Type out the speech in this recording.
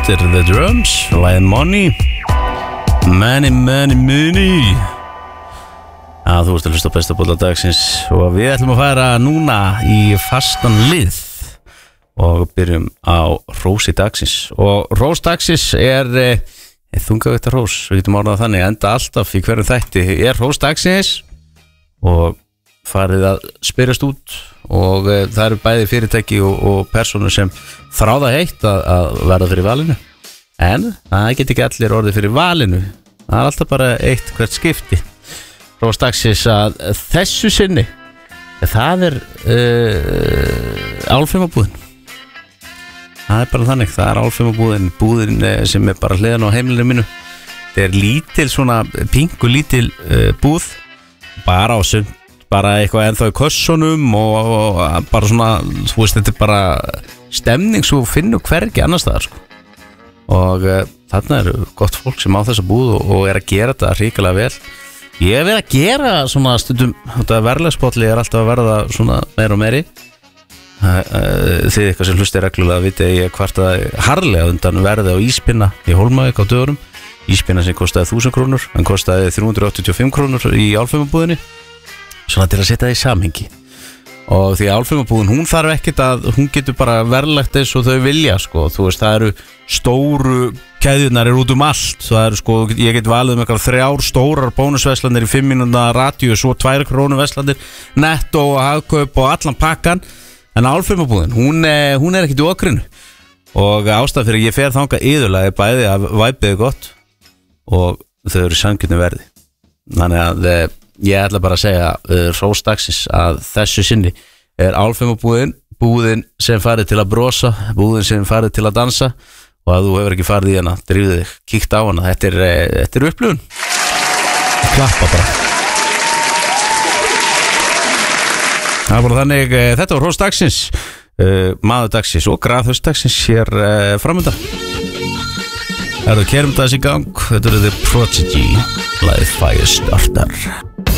Þetta The Drums, lagið Money. Money. Þú ert að hlusta á besta bolla dagsins og við ætlum að fara núna í fastan lið og byrjum á Rósi dagsins. Og Rós dagsins er þungavíkta Rós, við getum orðað þannig, enda alltaf í hverjum þætti er Rós dagsins og farið að spyrjast út og það eru bæði fyrirtæki og personur sem þráða heitt að verða fyrir valinu, en það get ekki allir orðið fyrir valinu, það er alltaf bara eitt hvert skipti. Rós dagsins að þessu sinni það er álfheimabúðin. Það er bara þannig, það er álfheimabúðin, búðin sem er bara hliðan á heimilinu mínu. Það er lítil svona pingu lítil búð, bara á sund, bara eitthvað ennþá í kössunum og bara svona, þú veist, þetta er bara stemning svo finnur hvergi annars staðar sko. Og þarna eru gott fólk sem á þessa búð og er að gera þetta ríkilega vel. Ég hef verið að gera svona stundum, þetta verðlagspolli er alltaf að verða svona meira og meiri. Þið eitthvað sem hlusti reglulega viti að ég kvartaði harðlega undan verði á íspinna í Hólmavík á dögurum. Íspinna sem kostaði 1000 krónur, en kostaði 385 krónur í álfheimabúðinni. Svona til að setja það í samhengi. Og því álfheimabúðin, hún þarf ekkert að, hún getur bara verðlagt eins og þau vilja sko. Þú veist, það eru stóru keðjurnar er út allt. Það eru sko, ég get valið með eitthvað 3 stórar bónusverslanir í 5 mínúna radíu, svo 2 krónu verslanir, Netto og Hagkaup og allan pakkan. En álfheimabúðin, hún er ekkert í okrinu. Og ástæð fyrir ég fer þangað iðulega er bæði að væpið gott og þau eru sanngjarnu verði. Þannig að ég ætla bara að segja Rós dagsins að þessu sinni er álfheimabúðin, búðin sem farið til að brosa, búðin sem farið til að dansa, og að þú hefur ekki farið í hana, drífðu þig, kíkt á hana, þetta er upplifun. Klappa bara. Það er bara þannig, þetta var Rós dagsins, maður dagsins og graðhust dagsins hér framöndan. Það eru kerum dags í gang, þetta eru The Prodigy, lagið Firestarter.